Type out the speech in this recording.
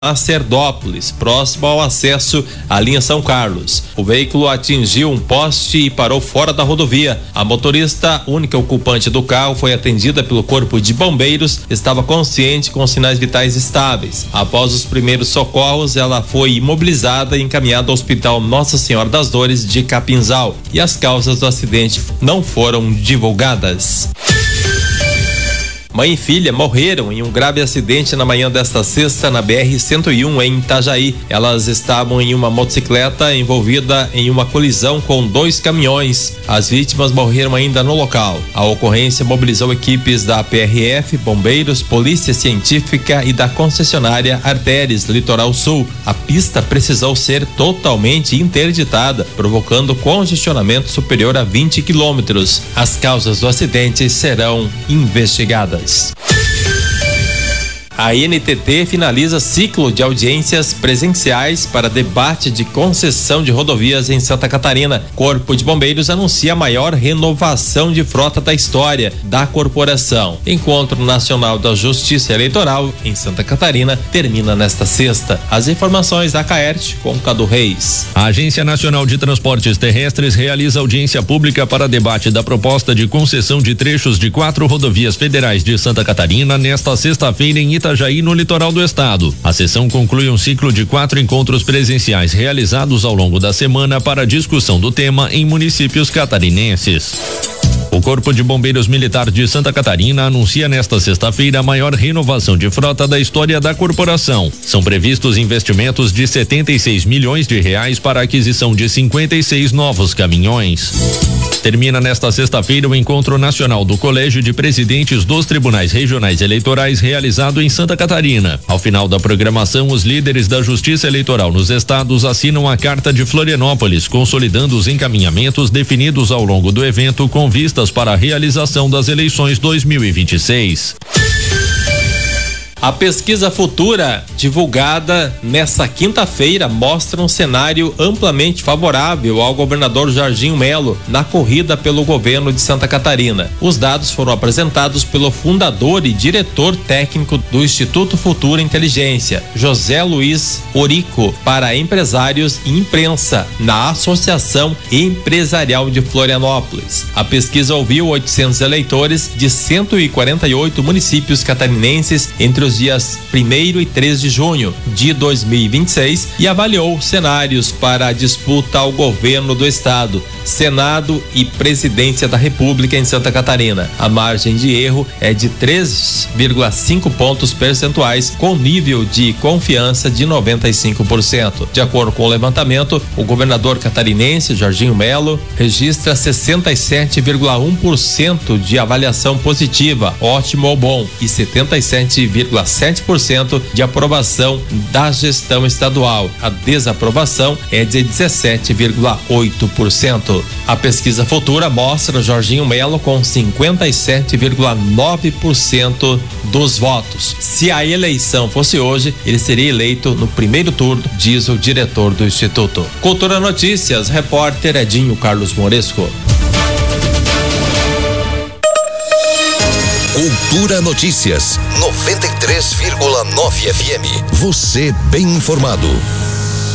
Sacerdópolis, próximo ao acesso à linha São Carlos. O veículo atingiu um poste e parou fora da rodovia. A motorista, única ocupante do carro, foi atendida pelo Corpo de Bombeiros, estava consciente com sinais vitais estáveis. Após os primeiros socorros, ela foi imobilizada e encaminhada ao Hospital Nossa Senhora das Dores de Capinzal, e as causas do acidente não foram divulgadas. Mãe e filha morreram em um grave acidente na manhã desta sexta na BR-101 em Itajaí. Elas estavam em uma motocicleta envolvida em uma colisão com 2 caminhões. As vítimas morreram ainda no local. A ocorrência mobilizou equipes da PRF, bombeiros, polícia científica e da concessionária Artéries Litoral Sul. A pista precisou ser totalmente interditada, provocando congestionamento superior a 20 quilômetros. As causas do acidente serão investigadas. A NTT finaliza ciclo de audiências presenciais para debate de concessão de rodovias em Santa Catarina. Corpo de Bombeiros anuncia a maior renovação de frota da história da corporação. Encontro Nacional da Justiça Eleitoral em Santa Catarina termina nesta sexta. As informações da Caerte com Cadu Reis. A Agência Nacional de Transportes Terrestres realiza audiência pública para debate da proposta de concessão de trechos de 4 rodovias federais de Santa Catarina nesta sexta-feira em Itajaí, no litoral do estado. A sessão conclui um ciclo de 4 encontros presenciais realizados ao longo da semana para discussão do tema em municípios catarinenses. O Corpo de Bombeiros Militar de Santa Catarina anuncia nesta sexta-feira a maior renovação de frota da história da corporação. São previstos investimentos de 76 milhões de reais para a aquisição de 56 novos caminhões. Termina nesta sexta-feira o Encontro Nacional do Colégio de Presidentes dos Tribunais Regionais Eleitorais realizado em Santa Catarina. Ao final da programação, os líderes da Justiça Eleitoral nos estados assinam a Carta de Florianópolis, consolidando os encaminhamentos definidos ao longo do evento com vistas para a realização das eleições 2026. A pesquisa futura, divulgada nesta quinta-feira, mostra um cenário amplamente favorável ao governador Jorginho Melo na corrida pelo governo de Santa Catarina. Os dados foram apresentados pelo fundador e diretor técnico do Instituto Futura Inteligência, José Luiz Orico, para empresários e imprensa, na Associação Empresarial de Florianópolis. A pesquisa ouviu 800 eleitores de 148 municípios catarinenses entre os dias 1º e 3 de junho de 2026 e avaliou cenários para a disputa ao governo do estado, Senado e Presidência da República em Santa Catarina. A margem de erro é de 3,5 pontos percentuais, com nível de confiança de 95%. De acordo com o levantamento, o governador catarinense Jorginho Melo registra 67,1% de avaliação positiva, ótimo ou bom, e 77,7% de aprovação da gestão estadual. A desaprovação é de 17,8%. A pesquisa futura mostra Jorginho Melo com 57,9% dos votos. Se a eleição fosse hoje, ele seria eleito no primeiro turno, diz o diretor do Instituto. Cultura Notícias, repórter Edinho Carlos Moresco. Cultura Notícias, 93,9 FM. Você bem informado.